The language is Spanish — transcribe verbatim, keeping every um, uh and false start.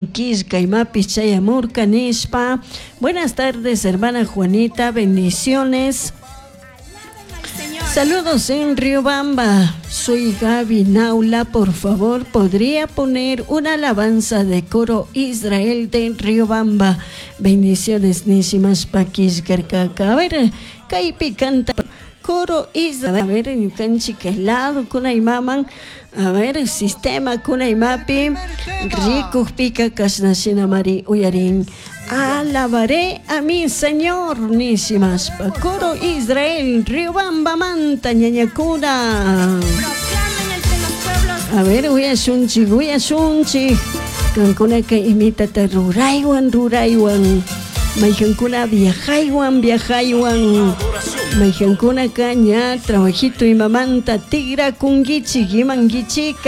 Quisca y Mapis Chayamurca Nispa. Buenas tardes, hermana Juanita, bendiciones. Saludos en Riobamba. Soy Gaby Naula. Por favor, ¿podría poner una alabanza de coro Israel de Riobamba? Bendiciones, nísimas paquis garcaca. A ver, Caipi canta coro Israel. A ver, en canchica helado con ay maman. A ver, sistema con ay mapi. Rico pica casnacina mari uyarin. Alabaré a mi Señor, nísimas pa coro Israel, Riobamba Manta, ñañacuna. A ver, voy a sunchi, voy a sunchi. Cancuna que imita ta ruraywan, ruraywan. Maijancuna viajaywan, viajaywan. Maijancuna caña, trabajito y mamanta, tigra kungichi, gimangichica.